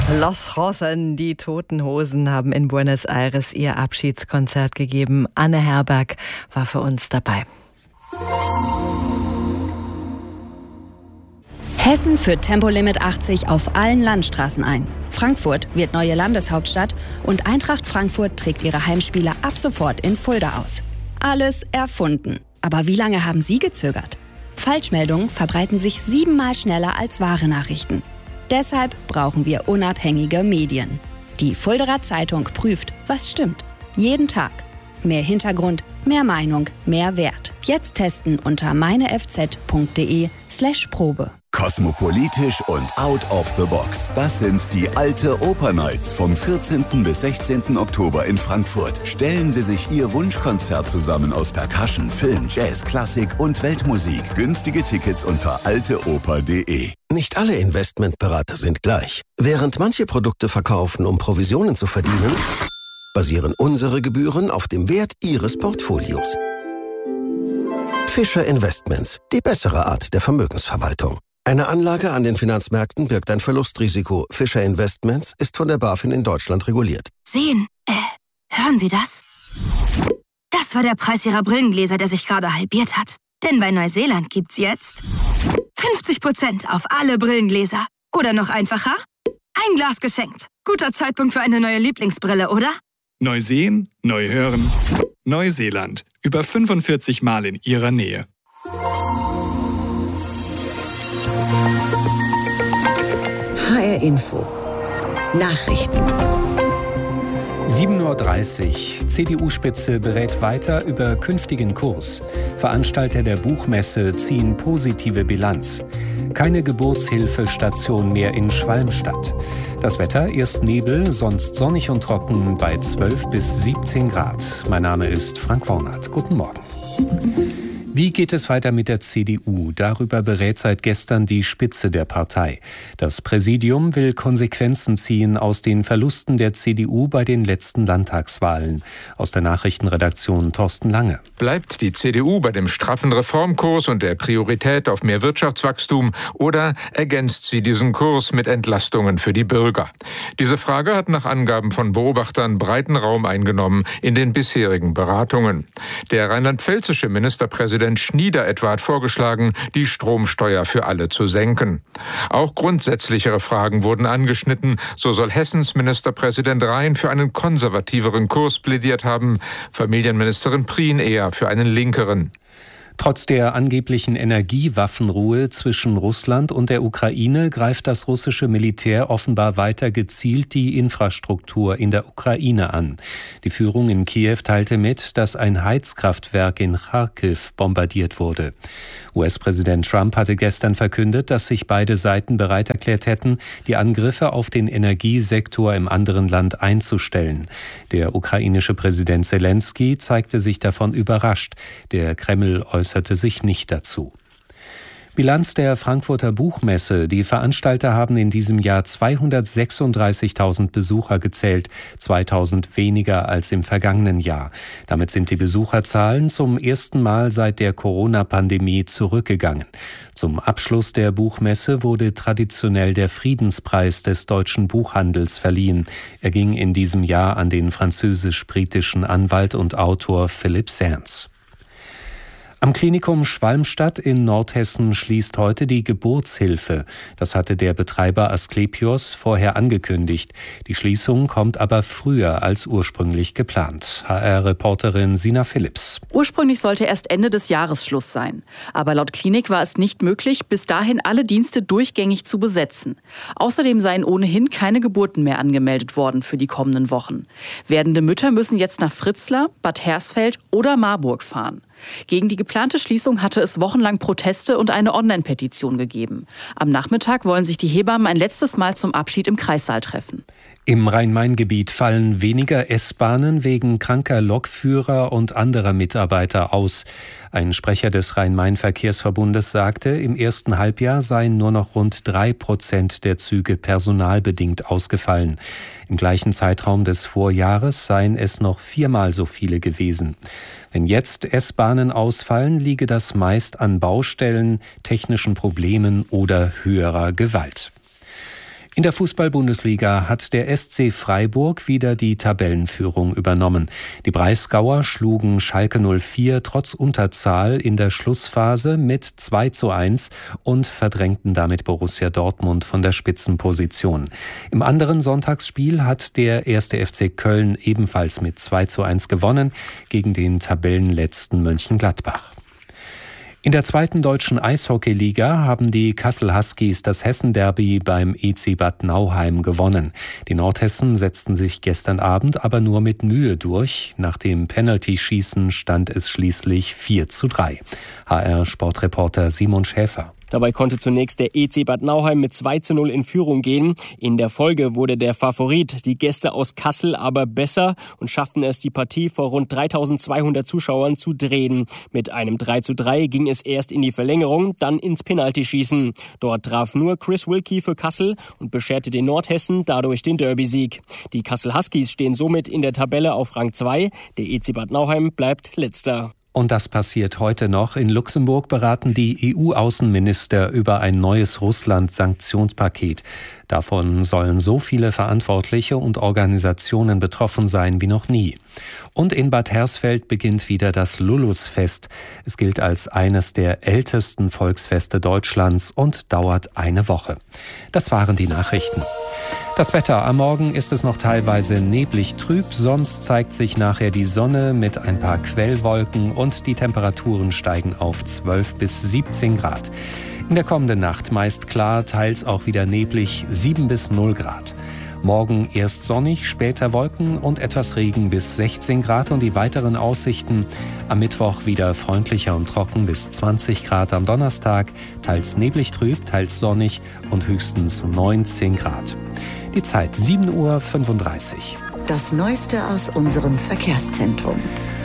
Los Rosen, die Toten Hosen, haben in Buenos Aires ihr Abschiedskonzert gegeben. Anne Herberg war für uns dabei. Hessen führt Tempolimit 80 auf allen Landstraßen ein. Frankfurt wird neue Landeshauptstadt und Eintracht Frankfurt trägt ihre Heimspiele ab sofort in Fulda aus. Alles erfunden. Aber wie lange haben Sie gezögert? Falschmeldungen verbreiten sich 7-mal schneller als wahre Nachrichten. Deshalb brauchen wir unabhängige Medien. Die Fuldaer Zeitung prüft, was stimmt. Jeden Tag. Mehr Hintergrund, mehr Meinung, mehr Wert. Jetzt testen unter meinefz.de/Probe. Kosmopolitisch und out of the box. Das sind die Alte Oper Nights vom 14. bis 16. Oktober in Frankfurt. Stellen Sie sich Ihr Wunschkonzert zusammen aus Percussion, Film, Jazz, Klassik und Weltmusik. Günstige Tickets unter alteoper.de. Nicht alle Investmentberater sind gleich. Während manche Produkte verkaufen, um Provisionen zu verdienen, basieren unsere Gebühren auf dem Wert Ihres Portfolios. Fischer Investments, die bessere Art der Vermögensverwaltung. Eine Anlage an den Finanzmärkten birgt ein Verlustrisiko. Fischer Investments ist von der BaFin in Deutschland reguliert. Hören Sie das? Das war der Preis Ihrer Brillengläser, der sich gerade halbiert hat. Denn bei Neuseeland gibt's jetzt 50% auf alle Brillengläser. Oder noch einfacher, ein Glas geschenkt. Guter Zeitpunkt für eine neue Lieblingsbrille, oder? Neu sehen, neu hören. Neuseeland. Über 45 Mal in Ihrer Nähe. HR Info. Nachrichten. 7:30 Uhr. CDU-Spitze berät weiter über künftigen Kurs. Veranstalter der Buchmesse ziehen positive Bilanz. Keine Geburtshilfestation mehr in Schwalmstadt. Das Wetter, erst Nebel, sonst sonnig und trocken bei 12 bis 17 Grad. Mein Name ist Frank Wornert. Guten Morgen. Wie geht es weiter mit der CDU? Darüber berät seit gestern die Spitze der Partei. Das Präsidium will Konsequenzen ziehen aus den Verlusten der CDU bei den letzten Landtagswahlen. Aus der Nachrichtenredaktion Thorsten Lange. Bleibt die CDU bei dem straffen Reformkurs und der Priorität auf mehr Wirtschaftswachstum oder ergänzt sie diesen Kurs mit Entlastungen für die Bürger? Diese Frage hat nach Angaben von Beobachtern breiten Raum eingenommen in den bisherigen Beratungen. Der rheinland-pfälzische Ministerpräsident Schnieder etwa hat vorgeschlagen, die Stromsteuer für alle zu senken. Auch grundsätzlichere Fragen wurden angeschnitten. So soll Hessens Ministerpräsident Rhein für einen konservativeren Kurs plädiert haben, Familienministerin Prien eher für einen linkeren. Trotz der angeblichen Energiewaffenruhe zwischen Russland und der Ukraine greift das russische Militär offenbar weiter gezielt die Infrastruktur in der Ukraine an. Die Führung in Kiew teilte mit, dass ein Heizkraftwerk in Charkiw bombardiert wurde. US-Präsident Trump hatte gestern verkündet, dass sich beide Seiten bereit erklärt hätten, die Angriffe auf den Energiesektor im anderen Land einzustellen. Der ukrainische Präsident Selenskyj zeigte sich davon überrascht. Der Kreml äußerte sich nicht dazu. Bilanz der Frankfurter Buchmesse. Die Veranstalter haben in diesem Jahr 236.000 Besucher gezählt, 2.000 weniger als im vergangenen Jahr. Damit sind die Besucherzahlen zum ersten Mal seit der Corona-Pandemie zurückgegangen. Zum Abschluss der Buchmesse wurde traditionell der Friedenspreis des deutschen Buchhandels verliehen. Er ging in diesem Jahr an den französisch-britischen Anwalt und Autor Philipp Sands. Am Klinikum Schwalmstadt in Nordhessen schließt heute die Geburtshilfe. Das hatte der Betreiber Asklepios vorher angekündigt. Die Schließung kommt aber früher als ursprünglich geplant. HR-Reporterin Sina Philipps. Ursprünglich sollte erst Ende des Jahres Schluss sein. Aber laut Klinik war es nicht möglich, bis dahin alle Dienste durchgängig zu besetzen. Außerdem seien ohnehin keine Geburten mehr angemeldet worden für die kommenden Wochen. Werdende Mütter müssen jetzt nach Fritzlar, Bad Hersfeld oder Marburg fahren. Gegen die geplante Schließung hatte es wochenlang Proteste und eine Online-Petition gegeben. Am Nachmittag wollen sich die Hebammen ein letztes Mal zum Abschied im Kreissaal treffen. Im Rhein-Main-Gebiet fallen weniger S-Bahnen wegen kranker Lokführer und anderer Mitarbeiter aus. Ein Sprecher des Rhein-Main-Verkehrsverbundes sagte, im ersten Halbjahr seien nur noch rund 3% der Züge personalbedingt ausgefallen. Im gleichen Zeitraum des Vorjahres seien es noch 4-mal so viele gewesen. Wenn jetzt S-Bahnen ausfallen, liege das meist an Baustellen, technischen Problemen oder höherer Gewalt. In der Fußball-Bundesliga hat der SC Freiburg wieder die Tabellenführung übernommen. Die Breisgauer schlugen Schalke 04 trotz Unterzahl in der Schlussphase mit 2:1 und verdrängten damit Borussia Dortmund von der Spitzenposition. Im anderen Sonntagsspiel hat der 1. FC Köln ebenfalls mit 2:1 gewonnen gegen den Tabellenletzten Mönchengladbach. In der zweiten deutschen Eishockeyliga haben die Kassel Huskies das Hessen-Derby beim EC Bad Nauheim gewonnen. Die Nordhessen setzten sich gestern Abend aber nur mit Mühe durch. Nach dem Penalty-Schießen stand es schließlich 4:3. HR-Sportreporter Simon Schäfer. Dabei konnte zunächst der EC Bad Nauheim mit 2:0 in Führung gehen. In der Folge wurde der Favorit, die Gäste aus Kassel, aber besser und schafften es, die Partie vor rund 3.200 Zuschauern zu drehen. Mit einem 3:3 ging es erst in die Verlängerung, dann ins Penaltyschießen. Dort traf nur Chris Wilkie für Kassel und bescherte den Nordhessen dadurch den Derby-Sieg. Die Kassel Huskies stehen somit in der Tabelle auf Rang 2. Der EC Bad Nauheim bleibt letzter. Und das passiert heute noch. In Luxemburg beraten die EU-Außenminister über ein neues Russland-Sanktionspaket. Davon sollen so viele Verantwortliche und Organisationen betroffen sein wie noch nie. Und in Bad Hersfeld beginnt wieder das Lulusfest. Es gilt als eines der ältesten Volksfeste Deutschlands und dauert eine Woche. Das waren die Nachrichten. Das Wetter. Am Morgen ist es noch teilweise neblig trüb, sonst zeigt sich nachher die Sonne mit ein paar Quellwolken und die Temperaturen steigen auf 12 bis 17 Grad. In der kommenden Nacht meist klar, teils auch wieder neblig, 7 bis 0 Grad. Morgen erst sonnig, später Wolken und etwas Regen bis 16 Grad und die weiteren Aussichten. Am Mittwoch wieder freundlicher und trocken bis 20 Grad am Donnerstag, teils neblig trüb, teils sonnig und höchstens 19 Grad. Die Zeit 7:35 Uhr. Das Neueste aus unserem Verkehrszentrum.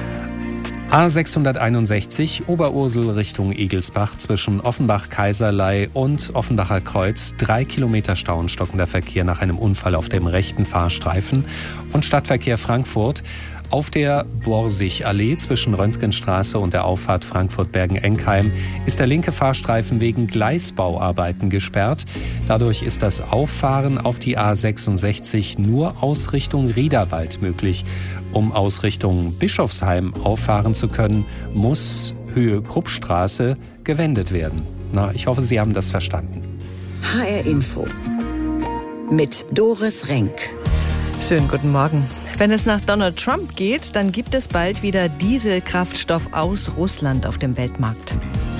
A661 Oberursel Richtung Egelsbach zwischen Offenbach-Kaiserlei und Offenbacher Kreuz. 3 Kilometer Stau und stockender Verkehr nach einem Unfall auf dem rechten Fahrstreifen. Und Stadtverkehr Frankfurt. Auf der Borsig-Allee zwischen Röntgenstraße und der Auffahrt Frankfurt-Bergen-Enkheim ist der linke Fahrstreifen wegen Gleisbauarbeiten gesperrt. Dadurch ist das Auffahren auf die A66 nur aus Richtung Riederwald möglich. Um aus Richtung Bischofsheim auffahren zu können, muss Höhe Kruppstraße gewendet werden. Ich hoffe, Sie haben das verstanden. HR Info mit Doris Renk. Schönen guten Morgen. Wenn es nach Donald Trump geht, dann gibt es bald wieder Dieselkraftstoff aus Russland auf dem Weltmarkt.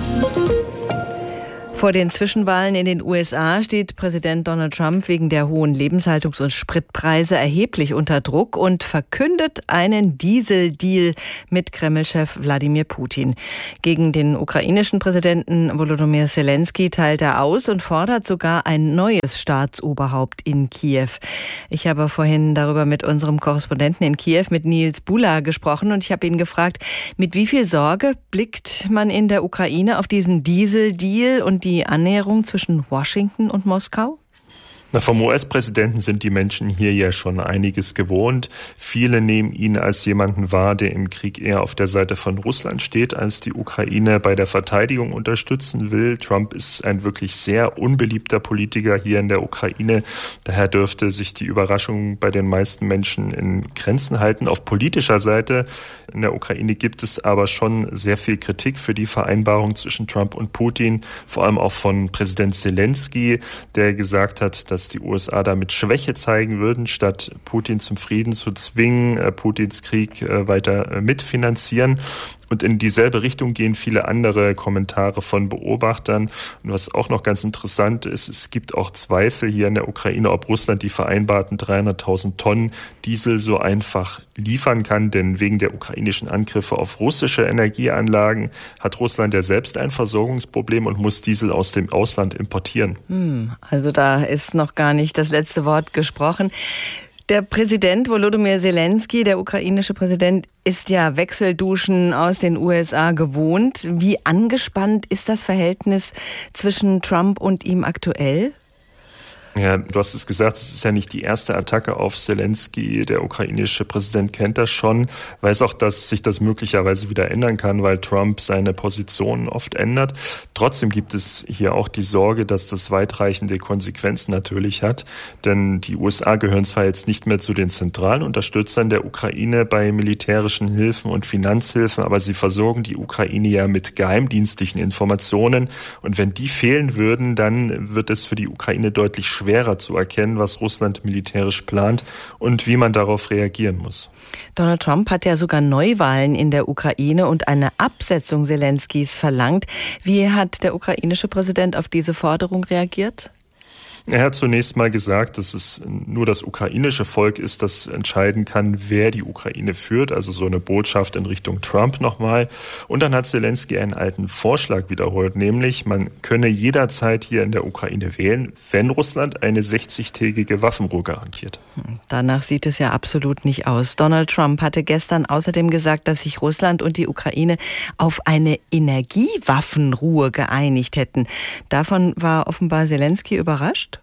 Vor den Zwischenwahlen in den USA steht Präsident Donald Trump wegen der hohen Lebenshaltungs- und Spritpreise erheblich unter Druck und verkündet einen Dieseldeal mit Kreml-Chef Wladimir Putin. Gegen den ukrainischen Präsidenten Volodymyr Zelensky teilt er aus und fordert sogar ein neues Staatsoberhaupt in Kiew. Ich habe vorhin darüber mit unserem Korrespondenten in Kiew, mit Nils Bula, gesprochen und ich habe ihn gefragt, mit wie viel Sorge blickt man in der Ukraine auf diesen Dieseldeal und die Annäherung zwischen Washington und Moskau? Vom US-Präsidenten sind die Menschen hier ja schon einiges gewohnt. Viele nehmen ihn als jemanden wahr, der im Krieg eher auf der Seite von Russland steht, als die Ukraine bei der Verteidigung unterstützen will. Trump ist ein wirklich sehr unbeliebter Politiker hier in der Ukraine. Daher dürfte sich die Überraschung bei den meisten Menschen in Grenzen halten. Auf politischer Seite in der Ukraine gibt es aber schon sehr viel Kritik für die Vereinbarung zwischen Trump und Putin, vor allem auch von Präsident Zelensky, der gesagt hat, dass die USA damit Schwäche zeigen würden, statt Putin zum Frieden zu zwingen, Putins Krieg weiter mitfinanzieren. Und in dieselbe Richtung gehen viele andere Kommentare von Beobachtern. Und was auch noch ganz interessant ist, es gibt auch Zweifel hier in der Ukraine, ob Russland die vereinbarten 300.000 Tonnen Diesel so einfach liefern kann. Denn wegen der ukrainischen Angriffe auf russische Energieanlagen hat Russland ja selbst ein Versorgungsproblem und muss Diesel aus dem Ausland importieren. Also da ist noch gar nicht das letzte Wort gesprochen. Der Präsident Volodymyr Zelensky, der ukrainische Präsident, ist ja Wechselduschen aus den USA gewohnt. Wie angespannt ist das Verhältnis zwischen Trump und ihm aktuell? Ja, du hast es gesagt, es ist ja nicht die erste Attacke auf Zelensky. Der ukrainische Präsident kennt das schon, weiß auch, dass sich das möglicherweise wieder ändern kann, weil Trump seine Positionen oft ändert. Trotzdem gibt es hier auch die Sorge, dass das weitreichende Konsequenzen natürlich hat. Denn die USA gehören zwar jetzt nicht mehr zu den zentralen Unterstützern der Ukraine bei militärischen Hilfen und Finanzhilfen, aber sie versorgen die Ukraine ja mit geheimdienstlichen Informationen. Und wenn die fehlen würden, dann wird es für die Ukraine deutlich schwerer zu erkennen, was Russland militärisch plant und wie man darauf reagieren muss. Donald Trump hat ja sogar Neuwahlen in der Ukraine und eine Absetzung Zelenskys verlangt. Wie hat der ukrainische Präsident auf diese Forderung reagiert? Er hat zunächst mal gesagt, dass es nur das ukrainische Volk ist, das entscheiden kann, wer die Ukraine führt. Also so eine Botschaft in Richtung Trump nochmal. Und dann hat Zelensky einen alten Vorschlag wiederholt, nämlich man könne jederzeit hier in der Ukraine wählen, wenn Russland eine 60-tägige Waffenruhe garantiert. Danach sieht es ja absolut nicht aus. Donald Trump hatte gestern außerdem gesagt, dass sich Russland und die Ukraine auf eine Energiewaffenruhe geeinigt hätten. Davon war offenbar Zelensky überrascht.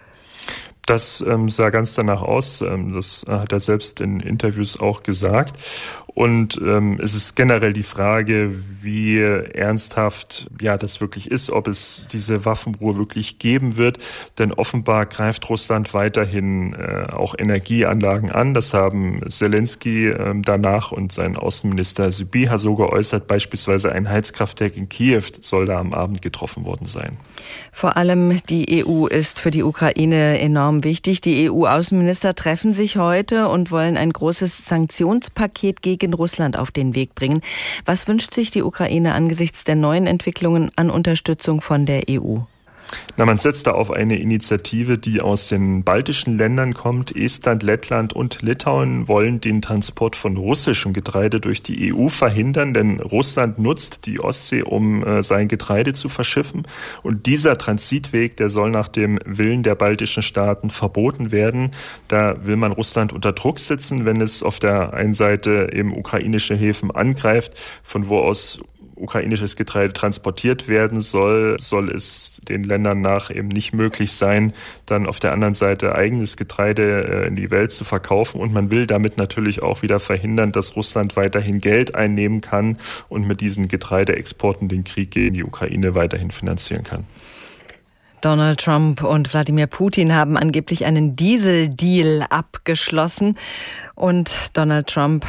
Das sah ganz danach aus. Das hat er selbst in Interviews auch gesagt. Und es ist generell die Frage, wie ernsthaft das wirklich ist, ob es diese Waffenruhe wirklich geben wird. Denn offenbar greift Russland weiterhin auch Energieanlagen an. Das haben Zelensky danach und sein Außenminister Sybiha so geäußert. Beispielsweise ein Heizkraftwerk in Kiew soll da am Abend getroffen worden sein. Vor allem die EU ist für die Ukraine enorm wichtig. Die EU-Außenminister treffen sich heute und wollen ein großes Sanktionspaket gegen Russland auf den Weg bringen. Was wünscht sich die Ukraine angesichts der neuen Entwicklungen an Unterstützung von der EU? Man setzt da auf eine Initiative, die aus den baltischen Ländern kommt. Estland, Lettland und Litauen wollen den Transport von russischem Getreide durch die EU verhindern, denn Russland nutzt die Ostsee, um sein Getreide zu verschiffen. Und dieser Transitweg, der soll nach dem Willen der baltischen Staaten verboten werden. Da will man Russland unter Druck setzen, wenn es auf der einen Seite eben ukrainische Häfen angreift, von wo aus ukrainisches Getreide transportiert werden soll es den Ländern nach eben nicht möglich sein, dann auf der anderen Seite eigenes Getreide in die Welt zu verkaufen. Und man will damit natürlich auch wieder verhindern, dass Russland weiterhin Geld einnehmen kann und mit diesen Getreideexporten den Krieg gegen die Ukraine weiterhin finanzieren kann. Donald Trump und Wladimir Putin haben angeblich einen Dieseldeal abgeschlossen. Und Donald Trump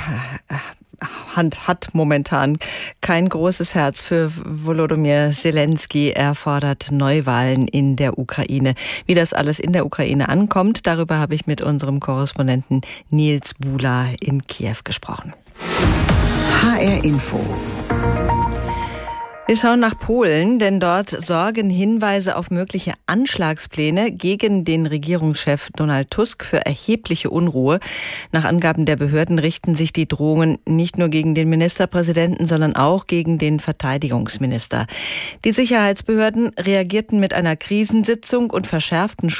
hat momentan kein großes Herz für Volodymyr Zelensky. Er fordert Neuwahlen in der Ukraine. Wie das alles in der Ukraine ankommt, darüber habe ich mit unserem Korrespondenten Nils Bula in Kiew gesprochen. HR Info. Wir schauen nach Polen, denn dort sorgen Hinweise auf mögliche Anschlagspläne gegen den Regierungschef Donald Tusk für erhebliche Unruhe. Nach Angaben der Behörden richten sich die Drohungen nicht nur gegen den Ministerpräsidenten, sondern auch gegen den Verteidigungsminister. Die Sicherheitsbehörden reagierten mit einer Krisensitzung und verschärften